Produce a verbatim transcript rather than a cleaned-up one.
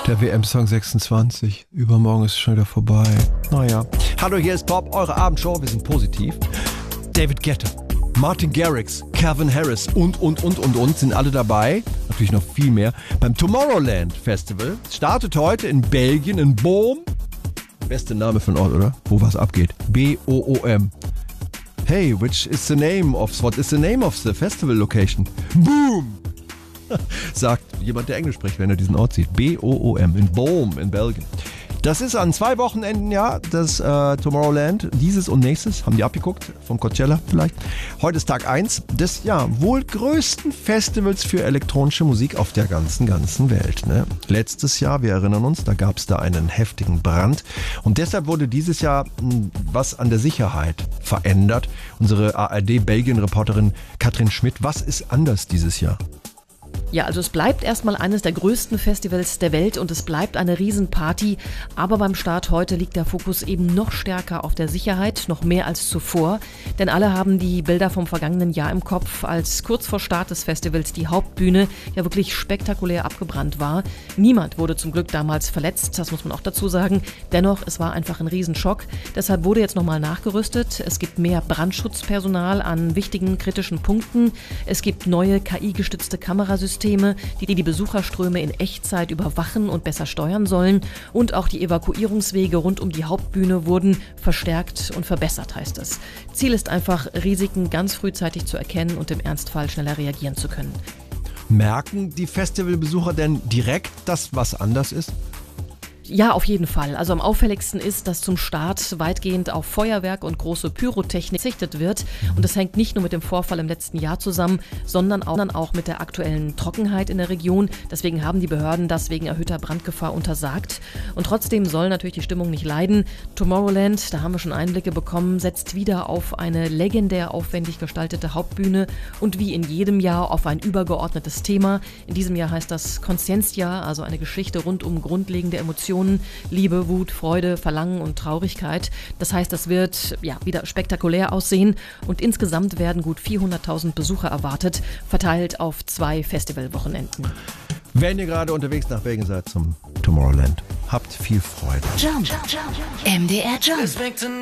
Der W M-Song sechsundzwanzig. Übermorgen ist es schon wieder vorbei. Naja. Hallo, hier ist Bob, eure Abendshow. Wir sind positiv. David Guetta, Martin Garrix, Calvin Harris und, und, und, und, und sind alle dabei. Natürlich noch viel mehr. Beim Tomorrowland Festival. Startet heute in Belgien, in Boom. Beste Name für einen Ort, oder? Wo was abgeht. B O O M. Hey, which is the name of, what is the name of the festival location? Boom! Sagt jemand, der Englisch spricht, wenn er diesen Ort sieht. B O O M, in Boom, in Belgien. Das ist an zwei Wochenenden, ja, das äh, Tomorrowland, dieses und nächstes, haben die abgeguckt, vom Coachella vielleicht. Heute ist Tag eins des, ja, wohl größten Festivals für elektronische Musik auf der ganzen, ganzen Welt. Ne? Letztes Jahr, wir erinnern uns, da gab es da einen heftigen Brand und deshalb wurde dieses Jahr mh, was an der Sicherheit verändert. Unsere A R D-Belgien-Reporterin Katrin Schmidt, was ist anders dieses Jahr? Ja, also es bleibt erstmal eines der größten Festivals der Welt und es bleibt eine Riesenparty. Aber beim Start heute liegt der Fokus eben noch stärker auf der Sicherheit, noch mehr als zuvor. Denn alle haben die Bilder vom vergangenen Jahr im Kopf, als kurz vor Start des Festivals die Hauptbühne ja wirklich spektakulär abgebrannt war. Niemand wurde zum Glück damals verletzt, das muss man auch dazu sagen. Dennoch, es war einfach ein Riesenschock. Deshalb wurde jetzt nochmal nachgerüstet. Es gibt mehr Brandschutzpersonal an wichtigen kritischen Punkten. Es gibt neue K I-gestützte Kamerasysteme, die die Besucherströme in Echtzeit überwachen und besser steuern sollen. Und auch die Evakuierungswege rund um die Hauptbühne wurden verstärkt und verbessert, heißt es. Ziel ist einfach, Risiken ganz frühzeitig zu erkennen und im Ernstfall schneller reagieren zu können. Merken die Festivalbesucher denn direkt, dass was anders ist? Ja, auf jeden Fall. Also am auffälligsten ist, dass zum Start weitgehend auf Feuerwerk und große Pyrotechnik verzichtet wird. Und das hängt nicht nur mit dem Vorfall im letzten Jahr zusammen, sondern auch mit der aktuellen Trockenheit in der Region. Deswegen haben die Behörden das wegen erhöhter Brandgefahr untersagt. Und trotzdem soll natürlich die Stimmung nicht leiden. Tomorrowland, da haben wir schon Einblicke bekommen, setzt wieder auf eine legendär aufwendig gestaltete Hauptbühne und wie in jedem Jahr auf ein übergeordnetes Thema. In diesem Jahr heißt das Conscientia, also eine Geschichte rund um grundlegende Emotionen. Liebe, Wut, Freude, Verlangen und Traurigkeit. Das heißt, das wird ja wieder spektakulär aussehen und insgesamt werden gut vierhunderttausend Besucher erwartet, verteilt auf zwei Festivalwochenenden. Wenn ihr gerade unterwegs nach Belgien seid zum Tomorrowland, habt viel Freude. Jump. M D R Jump.